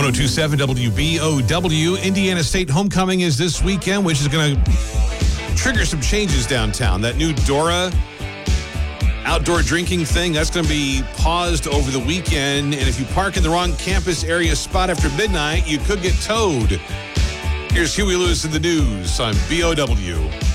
1027 WBOW. Indiana State Homecoming is this weekend, which is going to trigger some changes downtown. That new Dora outdoor drinking thing, that's going to be paused over the weekend. And if you park in the wrong campus area spot after midnight, you could get towed. Here's Huey Lewis in the news on BOW.